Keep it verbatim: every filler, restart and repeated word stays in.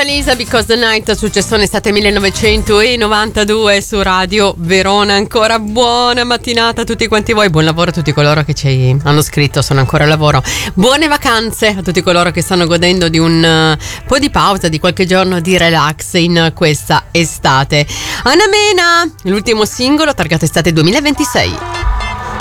Mona Lisa Because the Night, successone estate millenovecentonovantadue su Radio Verona. Ancora buona mattinata a tutti quanti voi, buon lavoro a tutti coloro che ci hanno scritto, sono ancora al lavoro. Buone vacanze a tutti coloro che stanno godendo di un uh, po' di pausa, di qualche giorno di relax in questa estate. Anna Mena, l'ultimo singolo targato estate duemilaventisei.